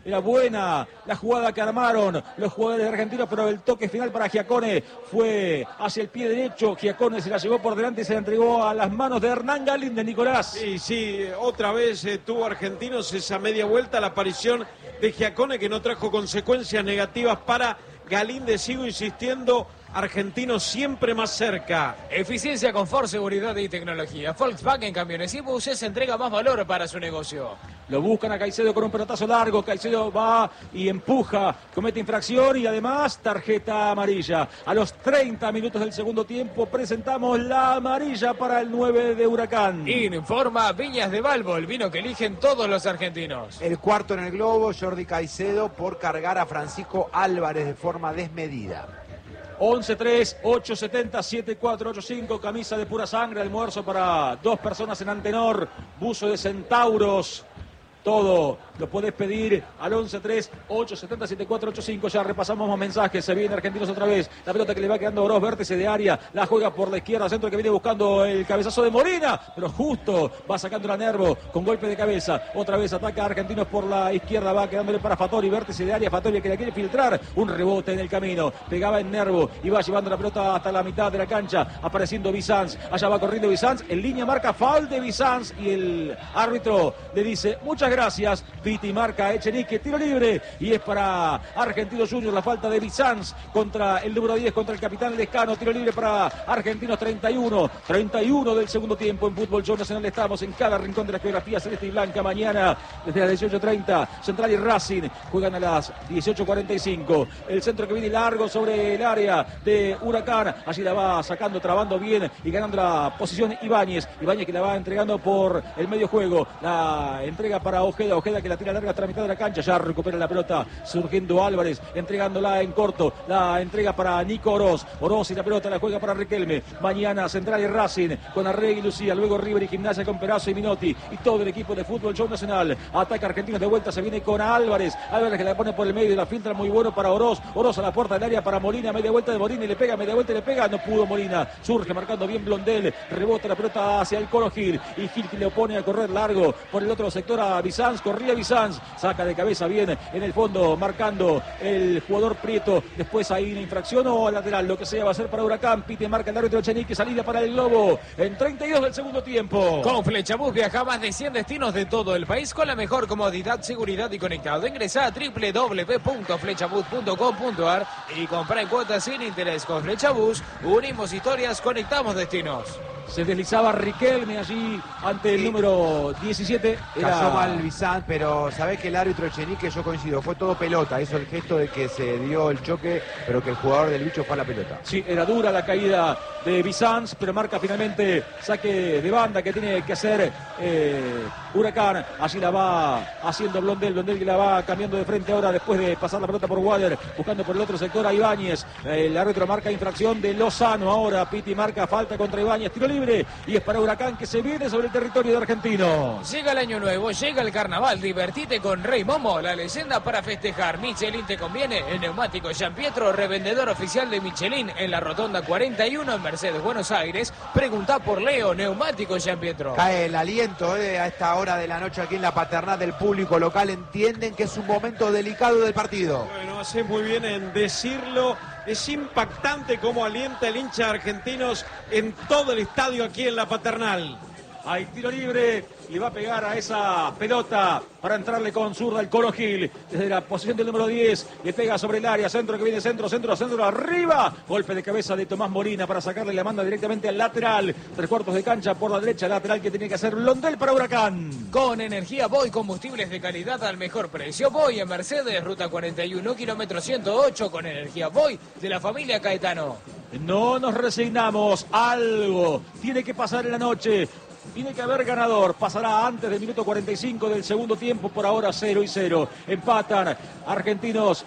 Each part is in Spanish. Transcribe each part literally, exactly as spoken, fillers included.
Era buena la jugada que armaron los jugadores argentinos, pero el toque final para Giacone fue hacia el pie derecho. Giacone se la llevó por delante y se la entregó a las manos de Hernán Galíndez, Nicolás. Sí, sí, otra vez eh, tuvo Argentinos esa media vuelta, la aparición de Giacone que no trajo consecuencias negativas para Galíndez. Sigo insistiendo, Argentinos siempre más cerca. Eficiencia, confort, seguridad y tecnología. Volkswagen Camiones y Buses entrega más valor para su negocio. Lo buscan a Caicedo con un pelotazo largo. Caicedo va y empuja, comete infracción y además tarjeta amarilla. A los treinta minutos del segundo tiempo presentamos la amarilla para el nueve de Huracán. Informa Viñas de Balbo, el vino que eligen todos los argentinos. El cuarto en el globo, Jordi Caicedo, por cargar a Francisco Álvarez de forma desmedida. once tres, ocho setenta, siete cuatro ocho cinco, camisa de pura sangre, almuerzo para dos personas en Antenor, buzo de centauros. Todo lo podés pedir al once tres, ocho setenta, siete cuatro ocho cinco. Ya repasamos más mensajes. Se viene Argentinos otra vez. La pelota que le va quedando a Oroz, vértice de área. La juega por la izquierda, centro que viene buscando el cabezazo de Molina. Pero justo va sacando la Nervo con golpe de cabeza. Otra vez ataca a Argentinos por la izquierda. Va quedándole para Fattori, vértice de área. Fattori que la quiere filtrar. Un rebote en el camino. Pegaba en Nervo y va llevando la pelota hasta la mitad de la cancha. Apareciendo Bizanz. Allá va corriendo Bizanz. En línea marca foul de Bizanz. Y el árbitro le dice muchas gracias. Piti marca Echenique, tiro libre y es para Argentinos Juniors. La falta de Bizanz contra el número diez, contra el capitán Lescano. Tiro libre para Argentinos. Treinta y uno, treinta y uno del segundo tiempo en Fútbol Show Nacional. Estamos en cada rincón de la geografía celeste y blanca. Mañana desde las dieciocho treinta Central y Racing juegan a las dieciocho cuarenta y cinco. El centro que viene largo sobre el área de Huracán. Allí la va sacando, trabando bien y ganando la posición Ibáñez. Ibáñez que la va entregando por el medio juego. La entrega para Ojeda. Ojeda que la tira larga hasta la mitad de la cancha. Ya recupera la pelota surgiendo Álvarez, entregándola en corto. La entrega para Nico Oroz. Oroz y la pelota la juega para Riquelme. Mañana Central y Racing con Arregui y Lucía. Luego River y Gimnasia con Perazo y Minotti. Y todo el equipo de Fútbol Show Nacional. Ataca Argentinos de vuelta. Se viene con Álvarez. Álvarez que la pone por el medio. La filtra muy bueno para Oroz. Oroz a la puerta del área para Molina. Media vuelta de Molina y le pega. Media vuelta y le pega. No pudo Molina. Surge marcando bien Blondel. Rebota la pelota hacia el Colo Gil. Y Gil que le opone a correr largo por el otro sector a Bizanz. Corría Bizanz. Saca de cabeza bien en el fondo, marcando el jugador Prieto. Después hay una infracción o lateral, lo que sea, va a ser para Huracán. Pite marca el árbitro Echenique, salida para el Globo en treinta y dos del segundo tiempo. Con Flechabús viaja a más de cien destinos de todo el país con la mejor comodidad, seguridad y conectado. Ingresa a doble u doble u doble u punto flechabús punto com punto a r y compra en cuotas sin interés. Con Flechabús unimos historias, conectamos destinos. Se deslizaba Riquelme allí ante el sí. número diecisiete. Era... Cayó mal Bizanz, pero sabés que el árbitro Echenique, yo coincido, fue todo pelota. Hizo el gesto de que se dio el choque, pero que el jugador del bicho fue a la pelota. Sí, era dura la caída de Bizanz, pero marca finalmente saque de banda que tiene que hacer eh, Huracán. Allí la va haciendo Blondel. Blondel que la va cambiando de frente ahora después de pasar la pelota por Wader, buscando por el otro sector a Ibáñez. El árbitro marca infracción de Lozano. Ahora Piti marca falta contra Ibáñez. Tiro libre y es para Huracán que se viene sobre el territorio de Argentinos. Llega el año nuevo, llega el carnaval, divertite con Rey Momo, la leyenda para festejar. Michelin te conviene, el neumático Jean Pietro, revendedor oficial de Michelin en la Rotonda cuarenta y uno en Mercedes, Buenos Aires. Preguntá por Leo, neumático Jean Pietro. Cae el aliento eh, a esta hora de la noche aquí en la Paternal del público local. Entienden que es un momento delicado del partido. Bueno, hace muy bien en decirlo. Es impactante cómo alienta el hincha de Argentinos en todo el estadio aquí en la Paternal. Hay tiro libre y va a pegar a esa pelota para entrarle con zurda el Colo Gil. Desde la posición del número diez le pega sobre el área. Centro que viene, centro, centro, centro, arriba. Golpe de cabeza de Tomás Molina para sacarle la manda directamente al lateral. Tres cuartos de cancha por la derecha, lateral que tiene que hacer Blondel para Huracán. Con energía Boy, combustibles de calidad al mejor precio. Boy en Mercedes, ruta cuarenta y uno, kilómetro ciento ocho, con energía Boy de la familia Caetano. No nos resignamos, algo tiene que pasar en la noche. Tiene que haber ganador, pasará antes del minuto cuarenta y cinco del segundo tiempo, por ahora cero y cero. Empatan Argentinos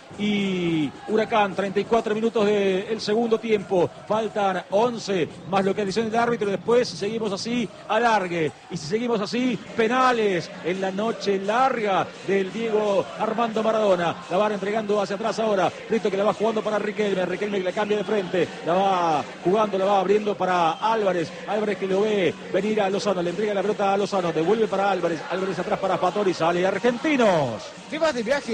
y Huracán, treinta y cuatro minutos del segundo tiempo. Faltan once, más lo que adiciona el árbitro. Después seguimos así, alargue. Y si seguimos así, penales en la noche larga del Diego Armando Maradona. La van entregando hacia atrás ahora. Rito que la va jugando para Riquelme. Riquelme que la cambia de frente. La va jugando, la va abriendo para Álvarez. Álvarez que lo ve venir a los Lozano, le entrega la pelota a Lozano, devuelve para Álvarez, Álvarez atrás para Fattori, sale Argentinos. ¿Te vas de viaje